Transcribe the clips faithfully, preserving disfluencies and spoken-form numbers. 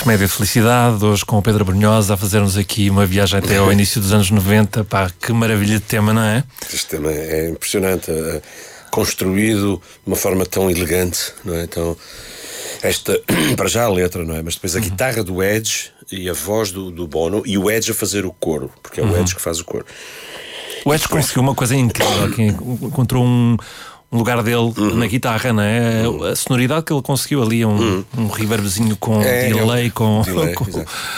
Comédia Felicidade, hoje com o Pedro Brunhosa a fazermos aqui uma viagem até ao início dos anos noventa. Pá, que maravilha de tema, não é? Este tema é impressionante, é construído de uma forma tão elegante, não é? Então, esta, para já a letra, não é? Mas depois a uhum. guitarra do Edge e a voz do, do Bono e o Edge a fazer o coro, porque é o uhum. Edge que faz o coro. O Edge conseguiu uma coisa incrível, que encontrou um... um lugar dele uhum. na guitarra, não é? Uhum. A sonoridade que ele conseguiu ali, um, uhum. um reverbzinho com é, delay, é um, com... Delay, com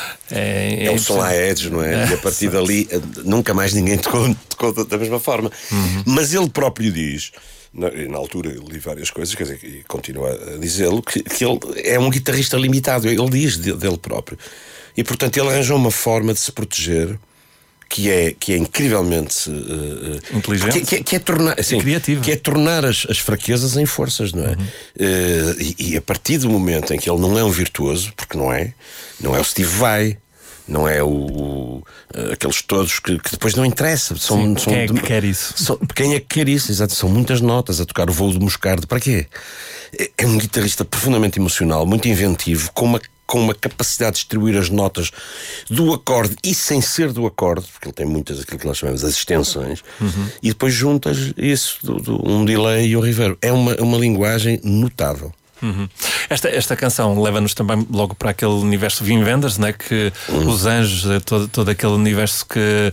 é, é, é um som à Edge, não é? é? E a partir dali nunca mais ninguém tocou, tocou da mesma forma. Uhum. Mas ele próprio diz, na, na altura eu li várias coisas, quer dizer, e continua a dizê-lo, que, que ele é um guitarrista limitado, ele diz dele próprio. E portanto ele arranjou uma forma de se proteger que é, que é incrivelmente uh, inteligente, que, que, que é tornar, assim, criativo, que é tornar as, as fraquezas em forças, não é? Uhum. Uh, e, e a partir do momento em que ele não é um virtuoso, porque não é, não é o Steve Vai, não é o, o aqueles todos que, que depois não interessa. São, Sim, são quem é que de, quer isso? São, quem é que quer isso? Exato, são muitas notas a tocar o Voo do Moscardo. Para quê? É, é um guitarrista profundamente emocional, muito inventivo, com uma com uma capacidade de distribuir as notas do acorde e sem ser do acorde, porque ele tem muitas, aquilo que nós chamamos as extensões, uhum. e depois juntas isso, do, do, um delay e um reverb. É uma, uma linguagem notável. Uhum. Esta, esta canção leva-nos também logo para aquele universo Wim Wenders, né? Que uhum. os anjos, todo, todo aquele universo que...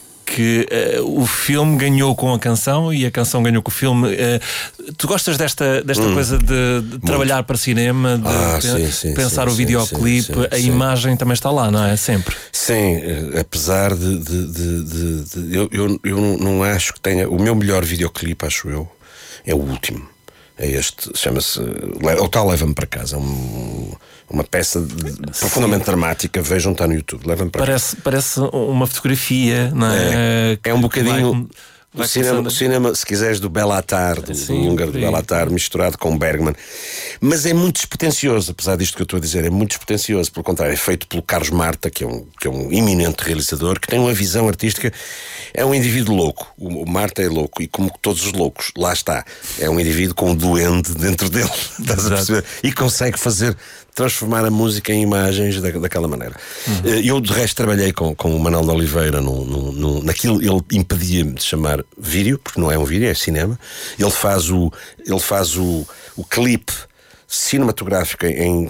que uh, o filme ganhou com a canção e a canção ganhou com o filme. Uh, tu gostas desta, desta hum, coisa de, de trabalhar para cinema, de, ah, de sim, sim, pensar sim, o videoclipe, sim, sim, a sim. imagem também está lá, não é? Sempre. Sim, apesar de... de, de, de, de eu, eu, eu não acho que tenha... O meu melhor videoclipe, acho eu, é o último. É este, chama-se... O tal Leva-me para Casa, um... uma peça de, profundamente dramática. Vejam, está no YouTube. Leva-me para parece, parece uma fotografia, não é? É, é um bocadinho vai, vai o, cinema, o cinema, se quiseres, do Belatar, do, Sim, do húngaro do Belatar, misturado com Bergman. Mas é muito despretensioso, apesar disto que eu estou a dizer, é muito despretensioso. Pelo contrário, é feito pelo Carlos Marta, que é um, que é um eminente realizador, que tem uma visão artística. É um indivíduo louco. O, o Marta é louco, e como todos os loucos, lá está. É um indivíduo com um duende dentro dele. Estás a perceber? E consegue fazer... transformar a música em imagens da, daquela maneira. Uhum. Eu, de resto, trabalhei com, com o Manuel de Oliveira no, no, no, naquilo. Ele impedia-me de chamar vídeo, porque não é um vídeo, é cinema. Ele faz o, ele faz o, o clipe cinematográfico em,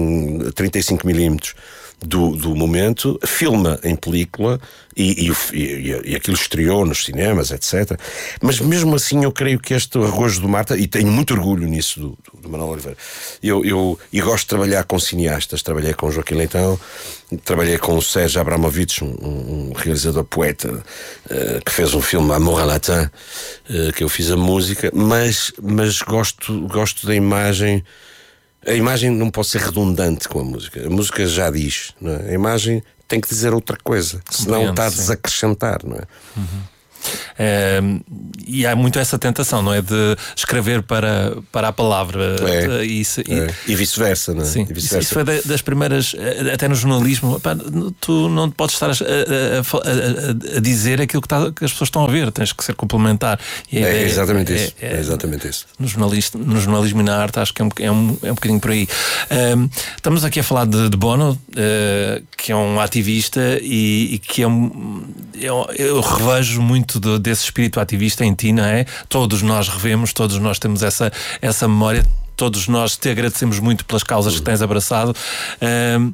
em trinta e cinco milímetros do, do momento, filma em película e, e, e, e aquilo estreou nos cinemas, etcétera. Mas mesmo assim eu creio que este Arrojo do Marta, e tenho muito orgulho nisso do, do, do Manuel Oliveira, eu, eu e gosto de trabalhar com cineastas. Trabalhei com o Joaquim Leitão, trabalhei com o Sérgio Abramovich, um, um realizador poeta uh, que fez um filme Amour à Latin, uh, que eu fiz a música, mas, mas gosto, gosto da imagem. A imagem não pode ser redundante com a música. A música já diz, não é? A imagem tem que dizer outra coisa, senão está a desacrescentar, não é? Uhum. É, e há muito essa tentação, não é? De escrever para, para a palavra. É, e, é. e vice-versa, não é? Sim, e vice-versa. Isso foi das primeiras, até no jornalismo. Pá, tu não podes estar a, a, a, a dizer aquilo que, tá, que as pessoas estão a ver, tens que ser complementar. E é, é exatamente é, isso. É, é exatamente isso. No, jornalismo, no jornalismo e na arte, acho que é um, é um, é um bocadinho por aí. Um, estamos aqui a falar de, de Bono, uh, que é um ativista e, e que é um. Eu, eu revejo muito de, desse espírito ativista em ti, não é? Todos nós revemos, todos nós temos essa, essa memória, todos nós te agradecemos muito pelas causas que tens abraçado. Um,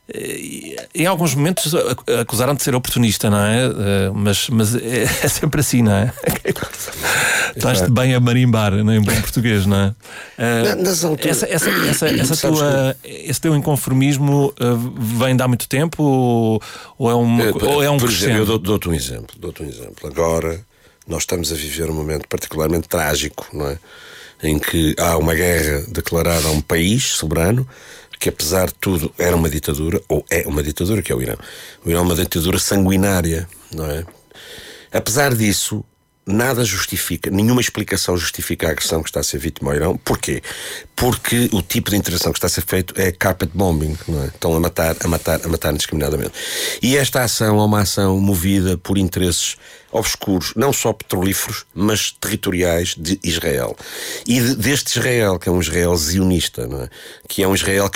em alguns momentos acusaram de ser oportunista, não é? Mas, mas é, é sempre assim, não é? Estás-te bem a marimbar, não é? Em bom português, não é? Nas alturas... Essa, essa, essa, essa tua, esse teu inconformismo vem de há muito tempo ou, ou é um, é, ou é um por crescendo? exemplo, eu dou-te um exemplo, dou-te um exemplo. Agora nós estamos a viver um momento particularmente trágico, não é? Em que há uma guerra declarada a um país soberano que, apesar de tudo, era uma ditadura, ou é uma ditadura, que é o Irão. O Irão é uma ditadura sanguinária, não é? Apesar disso, nada justifica, nenhuma explicação justifica a agressão que está a ser vítima ao Irão. Porquê? Porque o tipo de intervenção que está a ser feito é carpet bombing, não é? Estão a matar, a matar, a matar indiscriminadamente. E esta ação é uma ação movida por interesses obscuros, não só petrolíferos, mas territoriais de Israel. E de, deste Israel, que é um Israel zionista, não é? Que é um Israel que, que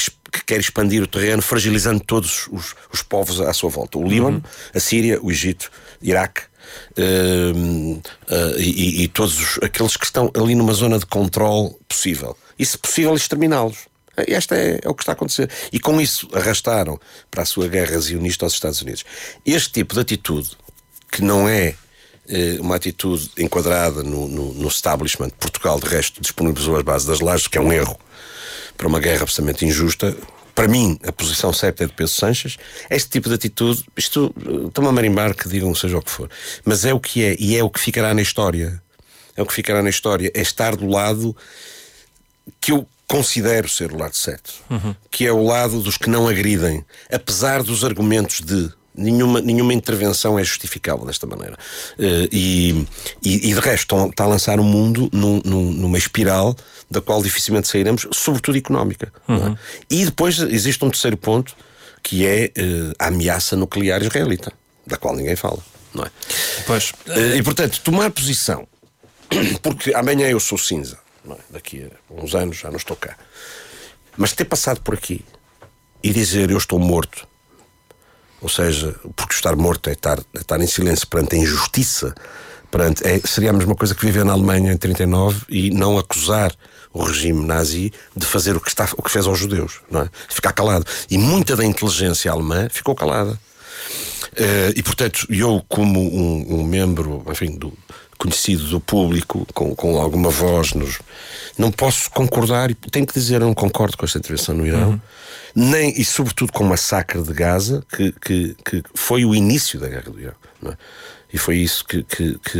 quer expandir o terreno, fragilizando todos os, os povos à sua volta. O Líbano, uhum. a Síria, o Egito, Iraque, uh, uh, e, e todos os, aqueles que estão ali numa zona de controle possível. E, se possível, exterminá-los. Este é, é o que está a acontecer. E com isso arrastaram para a sua guerra zionista aos Estados Unidos. Este tipo de atitude, que não é eh, uma atitude enquadrada no, no, no establishment, Portugal de resto disponibilizou as bases das lajes, que é um erro para uma guerra absolutamente injusta. Para mim, a posição certa é de Pedro Sanches. Este tipo de atitude, isto, estou-me a marimbar que digam seja o que for, mas é o que é, e é o que ficará na história. É o que ficará na história, é estar do lado que eu considero ser o lado certo, uhum. que é o lado dos que não agridem, apesar dos argumentos de nenhuma, nenhuma intervenção é justificável desta maneira. Uh, e, e, e de resto está a lançar o mundo num, num, numa espiral da qual dificilmente sairemos, sobretudo económica. Uhum. Não é? E depois existe um terceiro ponto, que é uh, a ameaça nuclear israelita, da qual ninguém fala. Não é? Pois. Uh, e portanto, tomar posição, porque amanhã eu sou cinza, não é? Daqui a uns anos já não estou cá, mas ter passado por aqui e dizer eu estou morto, ou seja, porque estar morto é estar, é estar em silêncio perante a injustiça, perante, é, seria a mesma coisa que viver na Alemanha em trinta e nove e não acusar o regime nazi de fazer o que, está, o que fez aos judeus, não é? Ficar calado. E muita da inteligência alemã ficou calada. Uh, e portanto, eu como um, um membro, enfim, do conhecido do público, com, com alguma voz, nos, não posso concordar, e tenho que dizer, eu não concordo com esta intervenção no Irão, uhum. nem, e sobretudo com o massacre de Gaza, que, que, que foi o início da guerra do Irão, não é? E foi isso que, que, que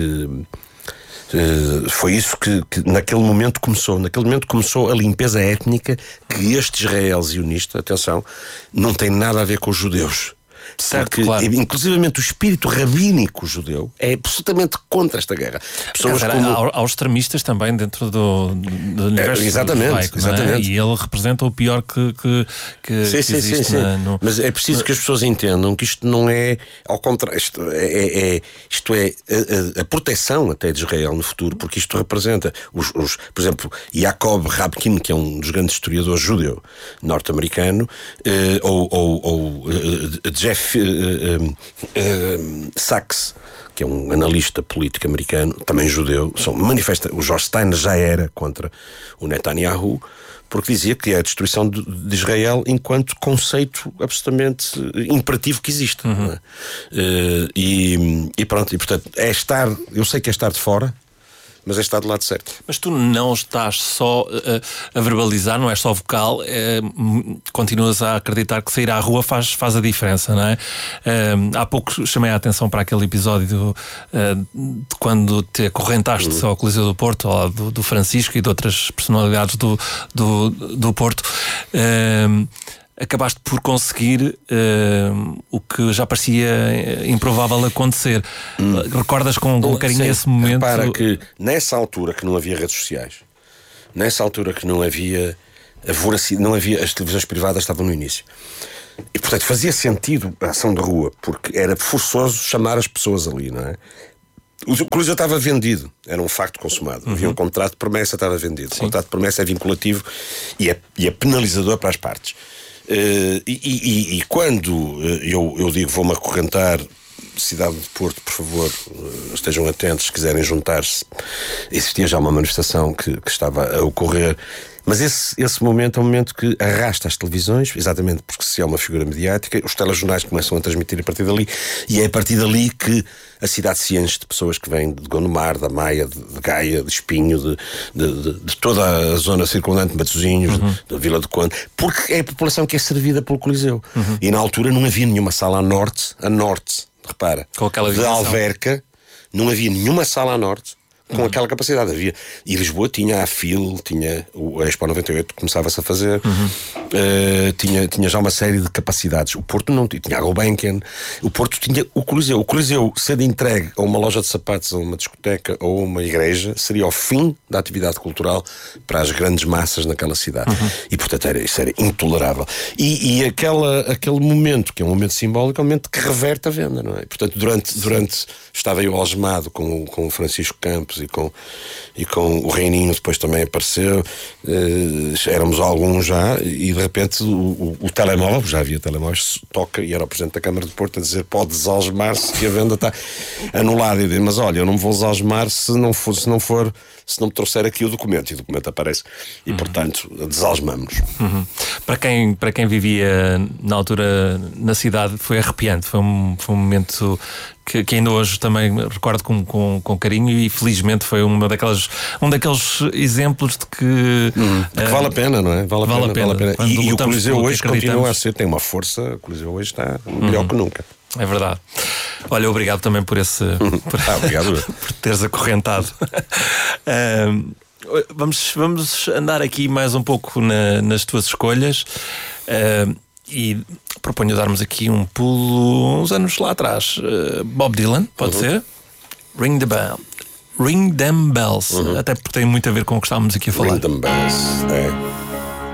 uh, foi isso que, que naquele momento começou, naquele momento começou a limpeza étnica que este Israel zionista, atenção, não tem nada a ver com os judeus. Certo, porque, claro. Inclusivamente o espírito rabínico judeu é absolutamente contra esta guerra. Pessoas como... há, há extremistas também dentro do, do universo é, exatamente, judaico, exatamente. Não é? E ele representa o pior que, que, que, sim, que sim, existe. Sim, sim. Na, no... Mas é preciso que as pessoas entendam que isto não é, ao contrário, isto é, é, é, isto é a, a, a proteção até de Israel no futuro, porque isto representa, os, os, por exemplo, Jacob Rabkin, que é um dos grandes historiadores judeu norte-americano, eh, ou, ou, ou uh, Jeff Uh, uh, uh, Sachs, que é um analista político americano, também judeu, são manifesta. O George Steiner já era contra o Netanyahu, porque dizia que é a destruição de, de Israel enquanto conceito absolutamente imperativo que existe. Uhum. Não é? uh, e, e pronto, e portanto é estar, eu sei que é estar de fora, mas é estar do lado certo. Mas tu não estás só uh, a verbalizar, não és só vocal, uh, continuas a acreditar que sair à rua faz, faz a diferença, não é? Uh, há pouco chamei a atenção para aquele episódio uh, de quando te acorrentaste uhum. ao Coliseu do Porto, ao lado do, do Francisco e de outras personalidades do, do, do Porto. Uh, acabaste por conseguir uh, o que já parecia improvável acontecer. Hum. Recordas com, com carinho esse momento? Repara que nessa altura que não havia redes sociais, nessa altura que não havia a voracidade, não havia, as televisões privadas estavam no início. E portanto fazia sentido a ação de rua, porque era forçoso chamar as pessoas ali, não é? O Coliseu estava vendido, era um facto consumado. Uhum. Havia um contrato de promessa, estava vendido. Sim. O contrato de promessa é vinculativo e é, e é penalizador para as partes. Uh, e, e, e quando uh, eu, eu digo vou-me acorrentar, cidade de Porto, por favor, uh, estejam atentos se quiserem juntar-se. Existia já uma manifestação que, que estava a ocorrer. Mas esse, esse momento é um momento que arrasta as televisões, exatamente porque se é uma figura mediática, os telejornais começam a transmitir a partir dali, e é a partir dali que a cidade se enche de pessoas que vêm de Gondomar, da Maia, de, de Gaia, de Espinho, de, de, de, de toda a zona circundante, de Matosinhos, uhum. da Vila do Conde, porque é a população que é servida pelo Coliseu. Uhum. E na altura não havia nenhuma sala a norte, a norte, repara, com aquela de Alverca, não havia nenhuma sala a norte com uhum. aquela capacidade. Havia. E Lisboa tinha a F I L, tinha o Expo noventa e oito, começava-se a fazer, uhum. uh, tinha, tinha já uma série de capacidades. O Porto não tinha, tinha a Gulbenkian. O Porto tinha o Coliseu. O Coliseu, sendo entregue a uma loja de sapatos, a uma discoteca ou a uma igreja, seria o fim da atividade cultural para as grandes massas naquela cidade. Uhum. E portanto era, isso era intolerável. E, e aquela, aquele momento, que é um momento simbólico, é um momento que reverte a venda, não é? Portanto, durante, durante estava eu algemado com, com o Francisco Campos e com, e com o Reininho depois também apareceu. Uh, éramos alguns já, e de repente o, o, o telemóvel, já havia telemóveis, toca, e era o Presidente da Câmara de Porto a dizer: pode desalgemar-se que a venda está anulada. E eu digo: mas olha, eu não me vou desalgemar se não for, se não for, se não me trouxer aqui o documento. E o documento aparece. E, uhum. portanto, desalgemamos-nos. Uhum. Para quem, para quem vivia na altura na cidade, foi arrepiante. Foi um, foi um momento que, que ainda hoje também recordo com, com, com carinho, e felizmente foi uma daquelas, um daqueles exemplos de que, uhum. de que uh, vale a pena, não é? Vale a vale pena. A pena. Vale a pena. E, e o Coliseu hoje continua a ser, tem uma força. O Coliseu hoje está melhor uhum. que nunca. É verdade. Olha, obrigado também por esse por, ah, obrigado. por teres acorrentado. uh, vamos, vamos andar aqui mais um pouco na, nas tuas escolhas, uh, e proponho darmos aqui um pulo uns anos lá atrás. uh, Bob Dylan, pode uhum. ser? Ring the Bell. Ring Them Bells. Uhum. Até porque tem muito a ver com o que estávamos aqui a falar. Ring Them Bells, é.